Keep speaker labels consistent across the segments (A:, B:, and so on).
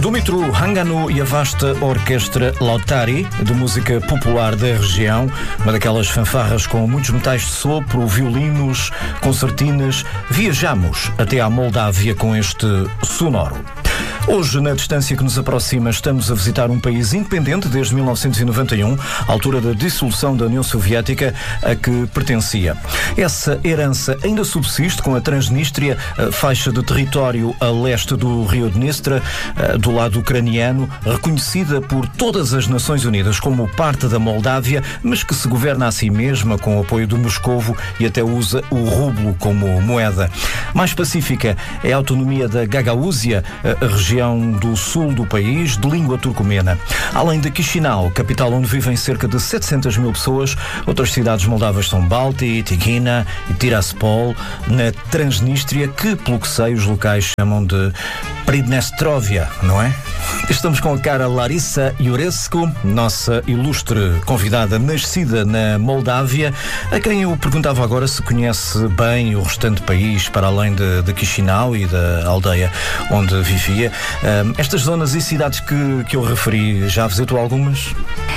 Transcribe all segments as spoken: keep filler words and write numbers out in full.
A: Dumitru Hanganu e a vasta orquestra Lautari, de música popular da região, uma daquelas fanfarras com muitos metais de sopro, violinos, concertinas. Viajamos até à Moldávia com este sonoro. Hoje, na distância que nos aproxima, estamos a visitar um país independente desde mil novecentos e noventa e um, altura da dissolução da União Soviética a que pertencia. Essa herança ainda subsiste com a Transnistria, a faixa de território a leste do Rio Dnestra, do lado ucraniano, reconhecida por todas as Nações Unidas como parte da Moldávia, mas que se governa a si mesma com o apoio do Moscovo e até usa o rublo como moeda. Mais pacífica é a autonomia da Gagaúzia, a região do sul do país, de língua turcomena. Além de Chisinau, capital onde vivem cerca de setecentas mil pessoas, outras cidades moldavas são Balti, Tighina e Tiraspol, na Transnistria, que, pelo que sei, os locais chamam de Pridnestrovia, não é? Estamos com a cara Larissa Iurescu, nossa ilustre convidada nascida na Moldávia, a quem eu perguntava agora se conhece bem o restante país, para além de, de Chisinau e da aldeia onde vivia. Um, estas zonas e cidades que, que eu referi, já visitou algumas?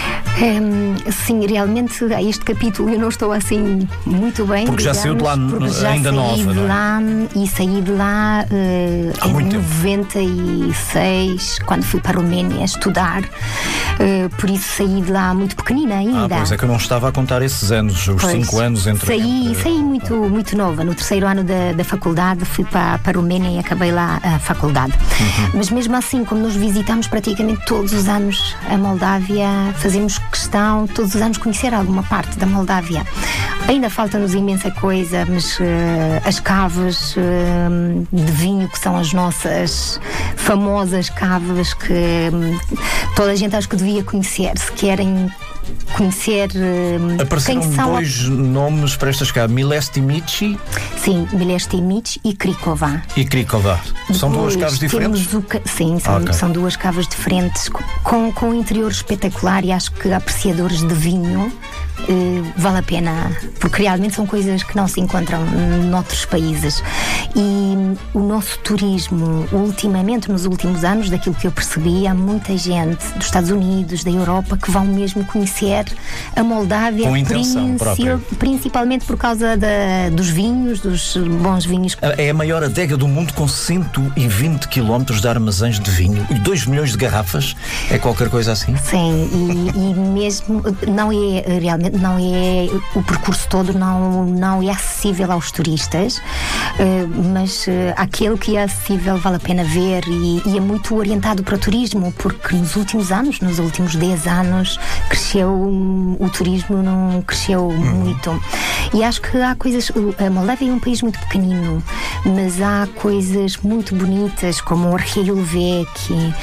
B: Um, sim, realmente a este capítulo eu não estou assim muito bem.
A: Porque
B: digamos,
A: já saiu de lá
B: já
A: ainda
B: saí
A: nova,
B: de
A: não é?
B: lá e saí de lá uh, em noventa e seis, quando fui para a Roménia estudar. Uh, por isso saí de lá muito pequenina ainda.
A: Ah, pois é que eu não estava a contar esses anos, os
B: pois,
A: cinco anos entre...
B: Saí,
A: entre...
B: saí muito, muito nova. No terceiro ano da, da faculdade fui para, para a Roménia e acabei lá a faculdade. Uhum. Mas mesmo assim, como nós visitamos praticamente todos os anos a Moldávia, fazemos questão todos os anos conhecer alguma parte da Moldávia. Ainda falta-nos imensa coisa, mas uh, as cavas uh, de vinho, que são as nossas famosas cavas, que um, toda a gente acho que devia conhecer, se querem conhecer uh,
A: Apareceram
B: quem são
A: dois a... nomes para estas cavas, Milestimici.
B: Sim, Milestimici e Krikova.
A: E Krikova. São duas cavas diferentes?
B: O... Sim, são, okay. são duas cavas diferentes, com, com um interior espetacular, e acho que apreciadores de vinho Uh, vale a pena, porque realmente são coisas que não se encontram noutros países. E o nosso turismo, ultimamente, nos últimos anos, daquilo que eu percebi, há muita gente dos Estados Unidos, da Europa, que vão mesmo conhecer a Moldávia,
A: com intenção própria.
B: Principalmente por causa da, dos vinhos, dos bons vinhos.
A: É a maior adega do mundo, com cento e vinte quilómetros de armazéns de vinho e dois milhões de garrafas. É qualquer coisa assim?
B: Sim, e, e mesmo não é realmente não é o percurso todo não, não é acessível aos turistas, uh, mas uh, aquele que é acessível vale a pena ver, e, e é muito orientado para o turismo, porque nos últimos anos, nos últimos dez anos, cresceu, o turismo não cresceu uhum. muito. E acho que há coisas, a Moldávia é um país muito pequenino, mas há coisas muito bonitas, como o Arheiluvec, uh,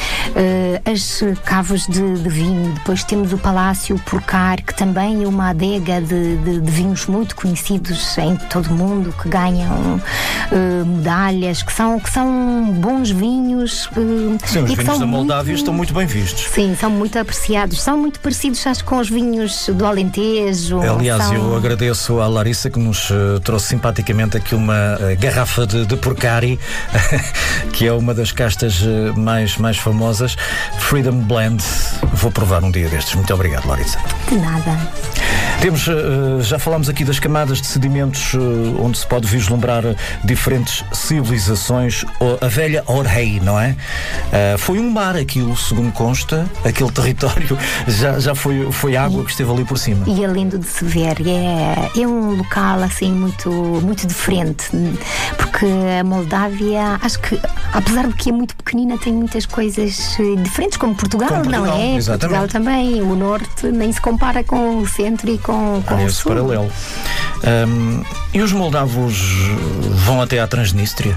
B: as cavas de, de vinho. Depois temos o Palácio Purcar, que também é uma adega de, de, de vinhos muito conhecidos em todo o mundo, que ganham uh, medalhas, que são, que são bons vinhos. Uh,
A: Sim, os vinhos da Moldávia muito, estão muito bem vistos.
B: Sim, são muito apreciados. São muito parecidos, acho, com os vinhos do Alentejo.
A: Aliás,
B: são...
A: eu agradeço à Larissa que nos uh, trouxe simpaticamente aqui uma uh, garrafa de, de Purcari, que é uma das castas uh, mais, mais famosas, Freedom Blend. Vou provar um dia destes. Muito obrigado, Larissa.
B: De nada.
A: Temos, uh, já falámos aqui das camadas de sedimentos, uh, onde se pode vislumbrar diferentes civilizações. A velha Orhei, não é? Uh, foi um mar aquilo, segundo consta, aquele território já, já foi, foi água que esteve ali por cima.
B: E é lindo de se ver, é, é um local assim muito, muito diferente, porque a Moldávia, acho que, apesar de que é muito pequenina, tem muitas coisas diferentes, como Portugal, como Portugal não é?
A: Exatamente.
B: Portugal também, o norte nem se compara com o centro e com, com
A: ah,
B: o
A: esse
B: sul.
A: Paralelo. Um, e os moldavos vão até à Transnistria?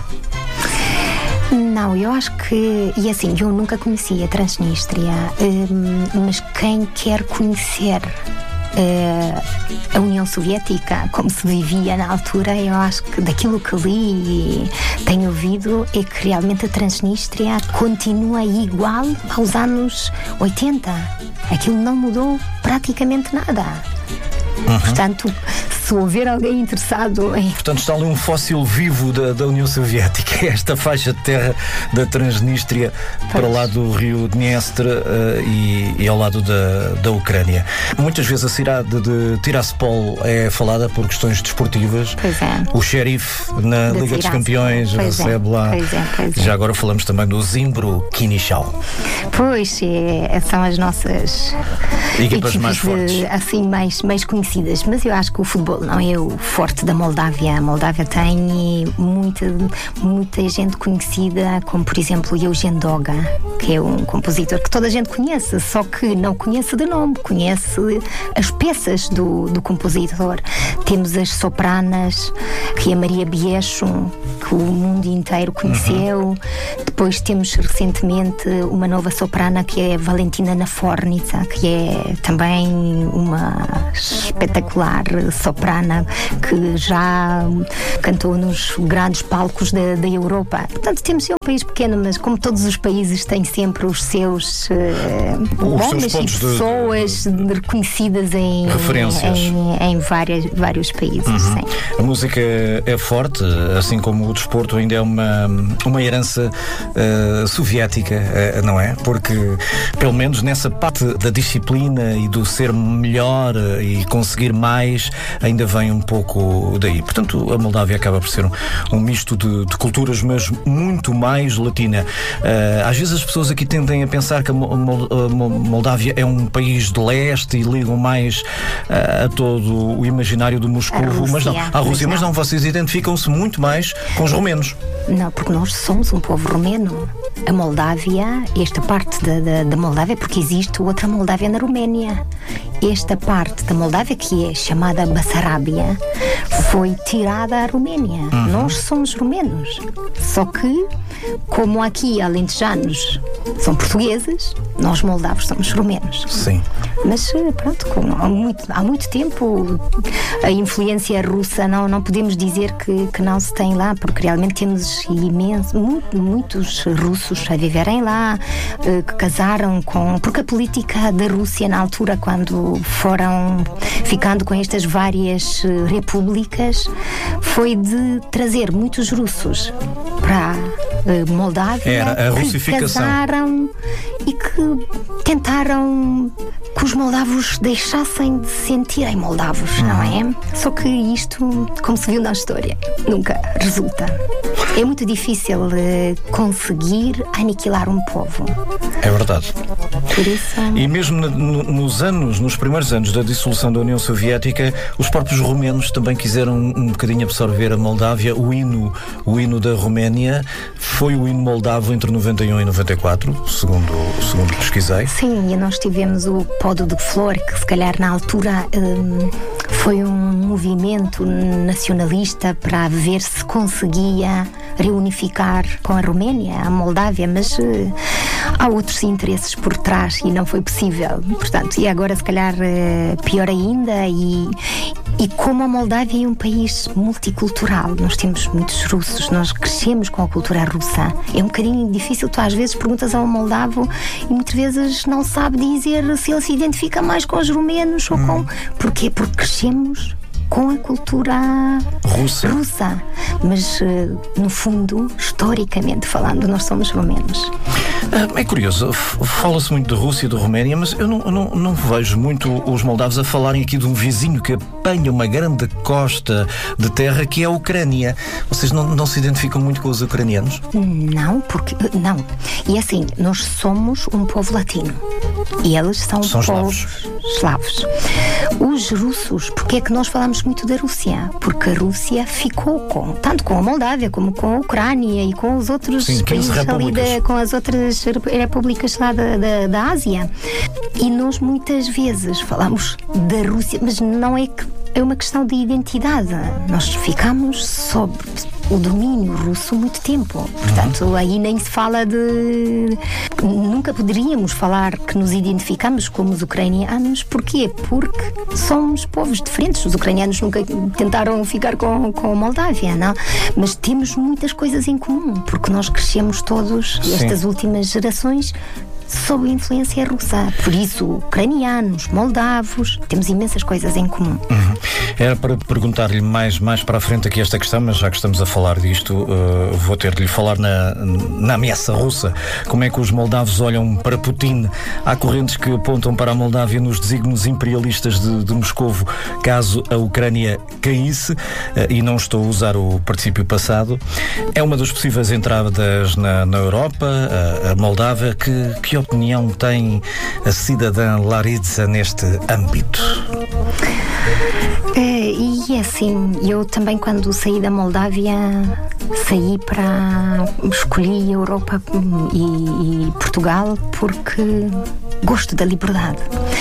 B: Não, eu acho que, e assim, eu nunca conheci a Transnistria, um, mas quem quer conhecer Uh, a União Soviética, como se vivia na altura, eu acho que daquilo que li e tenho ouvido é que realmente a Transnistria continua igual aos anos oitenta. Aquilo não mudou praticamente nada. Uhum. Portanto, se houver alguém interessado em...
A: Portanto, está ali um fóssil vivo da, da União Soviética, esta faixa de terra da Transnistria para o lado do rio Dniestr uh, e, e ao lado da, da Ucrânia. Muitas vezes a cidade de Tiraspol é falada por questões desportivas.
B: Pois é.
A: O Xerife na
B: De
A: Liga dos
B: Tiraspol.
A: Campeões
B: Pois
A: recebe
B: é.
A: lá.
B: Pois é, pois é.
A: Já agora falamos também do Zimbro Kinishau.
B: Pois, é, são as nossas
A: Equipas mais fortes.
B: Assim, mais, mais conhecidas. Mas eu acho que o futebol não é o forte da Moldávia. A Moldávia tem muita, muita gente conhecida, como por exemplo Eugen Doga, que é um compositor que toda a gente conhece, só que não conhece de nome, conhece as peças do, do compositor. Temos as sopranas, que é a Maria Biescho, que o mundo inteiro conheceu. Uhum. Depois temos recentemente uma nova soprana, que é Valentina Nafornica, que é também uma espetacular soprana que já cantou nos grandes palcos da, da Europa. Portanto, temos um país pequeno, mas como todos os países têm sempre os seus uh, nomes e pessoas de, de, reconhecidas em,
A: referências.
B: em, em várias, vários países.
A: Uhum.
B: Sim.
A: A música é forte, assim como o desporto ainda é uma, uma herança uh, soviética, uh, não é? Porque, pelo menos nessa parte da disciplina e do ser melhor uh, e conseguir mais, ainda vem um pouco daí. Portanto, a Moldávia acaba por ser um, um misto de, de culturas, mas muito mais latina. Uh, às vezes as pessoas aqui tendem a pensar que a Moldávia é um país de leste e ligam mais uh, a todo o imaginário do Moscovo, mas não, à Rússia, mas não, vocês identificam-se muito mais com os romenos.
B: Não, porque nós somos um povo romeno. A Moldávia, esta parte da, da, da Moldávia, porque existe outra Moldávia na Roménia. Esta parte da Moldávia, que é chamada Bassarábia, foi tirada à Roménia. Uhum. Nós somos romenos. Só que, como aqui alentejanos são portugueses, nós moldavos somos romenos.
A: Sim.
B: Mas pronto, como há, muito, há muito tempo a influência russa não, não podemos dizer que, que não se tem lá, porque realmente temos imenso, muito, muitos russos a viverem lá, que casaram com... Porque a política da Rússia na altura, quando foram ficando com estas várias repúblicas, foi de trazer muitos russos para a Moldávia.
A: Era a russificação.
B: Que casaram e que tentaram que os moldavos deixassem de se sentirem moldavos, uhum. não é? Só que isto, como se viu na história, nunca resulta. É muito difícil uh, conseguir aniquilar um povo.
A: É verdade.
B: Por isso...
A: E mesmo no, nos anos, nos primeiros anos da dissolução da União Soviética, os próprios romenos também quiseram um bocadinho absorver a Moldávia. O hino, o hino da Roménia foi o hino moldavo entre noventa e um e noventa e quatro, segundo, segundo pesquisei.
B: Sim, e nós tivemos o Pódio de Flor, que se calhar na altura um, foi um movimento nacionalista para ver se conseguia reunificar com a Roménia, a Moldávia, mas uh, há outros interesses por trás e não foi possível. Portanto, e agora se calhar uh, pior ainda, e, e como a Moldávia é um país multicultural, nós temos muitos russos, nós crescemos com a cultura russa. É um bocadinho difícil, tu às vezes perguntas a um moldavo e muitas vezes não sabe dizer se ele se identifica mais com os romenos ou com... Porquê? Porque crescemos com a cultura
A: russa.
B: russa. Mas, no fundo, historicamente falando, nós somos romenos.
A: É curioso, fala-se muito de Rússia e de Roménia, mas eu não, não, não vejo muito os moldavos a falarem aqui de um vizinho que apanha uma grande costa de terra, que é a Ucrânia. Vocês não, não se identificam muito com os ucranianos?
B: Não, porque... Não. E assim, nós somos um povo latino. E eles são,
A: são
B: povos eslavos. Os russos, porque é que nós falamos muito da Rússia? Porque a Rússia ficou com, tanto com a Moldávia como com a Ucrânia e com os outros
A: Sim,
B: países ali, da, com as outras repúblicas lá da, da, da Ásia. E nós muitas vezes falamos da Rússia, mas não é que é uma questão de identidade. Nós ficamos sob o domínio russo muito tempo. Portanto, uhum. aí nem se fala de... Nunca poderíamos falar que nos identificamos como os ucranianos. Porquê? Porque somos povos diferentes. Os ucranianos nunca tentaram ficar com, com a Moldávia, não? Mas temos muitas coisas em comum, porque nós crescemos todos, Sim. estas últimas gerações, sob a influência russa. Por isso, ucranianos, moldavos, temos imensas coisas em comum.
A: Uhum. Era para perguntar-lhe mais, mais para a frente aqui esta questão, mas já que estamos a falar disto, uh, vou ter de lhe falar na, na ameaça russa. Como é que os moldavos olham para Putin? Há correntes que apontam para a Moldávia nos desígnios imperialistas de, de Moscovo, caso a Ucrânia caísse, uh, e não estou a usar o particípio passado. É uma das possíveis entradas na, na Europa, a, a Moldávia. Que, que opinião tem a cidadã Laritza neste âmbito?
B: É, e assim, eu também, quando saí da Moldávia, saí para... escolhi a Europa e, e Portugal porque gosto da liberdade.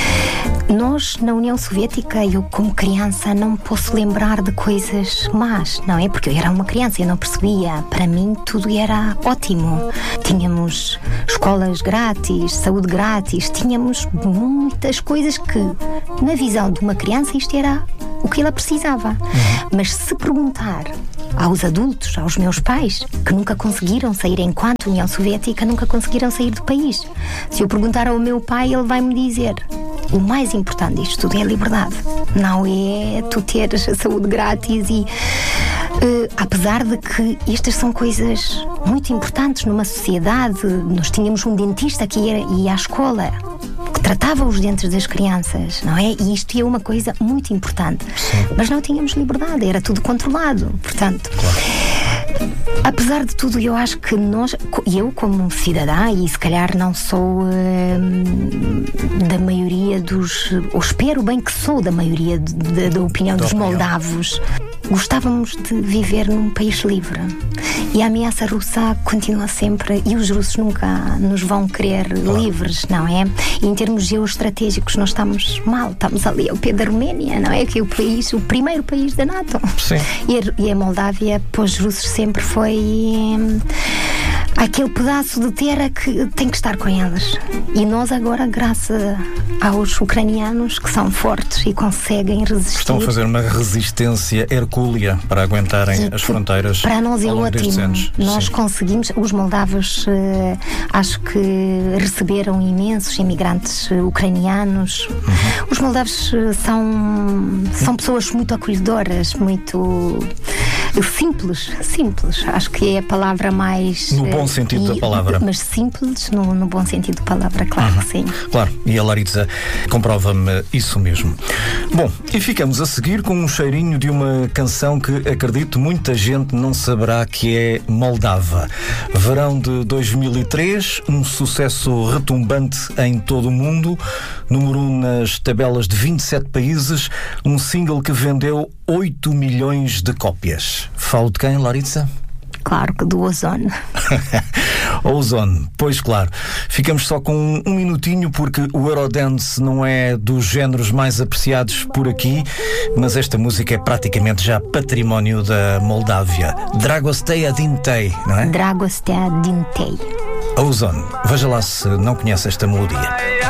B: Nós, na União Soviética, eu como criança não posso lembrar de coisas más, não é? Porque eu era uma criança, eu não percebia. Para mim tudo era ótimo. Tínhamos escolas grátis, saúde grátis, tínhamos muitas coisas que, na visão de uma criança, isto era o que ela precisava. Uhum. Mas se perguntar aos adultos, aos meus pais, que nunca conseguiram sair enquanto União Soviética, nunca conseguiram sair do país. Se eu perguntar ao meu pai, ele vai-me dizer: o mais importante disto tudo é a liberdade. Não é tu teres a saúde grátis e... Uh, apesar de que estas são coisas muito importantes numa sociedade. Nós tínhamos um dentista que ia, ia à escola, que tratava os dentes das crianças, não é? E isto é uma coisa muito importante. Sim. Mas não tínhamos liberdade, era tudo controlado. Portanto... Claro. Apesar de tudo, eu acho que nós, eu como cidadã, e se calhar não sou hum, da maioria dos, ou espero bem que sou da maioria de, de, da opinião da dos opinião. moldavos, gostávamos de viver num país livre. E a ameaça russa continua sempre, e os russos nunca nos vão querer claro. livres, não é? E em termos geoestratégicos nós estamos mal, estamos ali ao pé da Roménia, não é? Que é o país, o primeiro país da NATO.
A: Sim.
B: E a, e a Moldávia, para os russos sempre foi hum, aquele pedaço de terra que tem que estar com eles. E nós agora, graças aos ucranianos que são fortes e conseguem resistir,
A: estão a fazer uma resistência hercúlea para aguentarem e as fronteiras.
B: Para nós é ótimo. Nós Sim. conseguimos. Os moldavos uh, acho que receberam imensos imigrantes uh, ucranianos. Uhum. Os moldavos uh, são, são pessoas muito acolhedoras, muito simples, simples. Acho que é a palavra mais...
A: No bom sentido e, da palavra.
B: Mas simples no, no bom sentido da palavra, claro uhum. que sim.
A: Claro, e a Laritza comprova-me isso mesmo. Bom, e ficamos a seguir com um cheirinho de uma canção que acredito muita gente não saberá que é Moldava. Verão de dois mil e três, um sucesso retumbante em todo o mundo, número um nas tabelas de vinte e sete países, um single que vendeu oito milhões de cópias. Falo de quem, Laritza?
B: Claro que do Ozone.
A: Ozone, pois claro. Ficamos só com um minutinho porque o Eurodance não é dos géneros mais apreciados por aqui, mas esta música é praticamente já património da Moldávia. Dragostea Dintei, não é?
B: Dragostea Dintei.
A: Ozone, veja lá se não conhece esta melodia.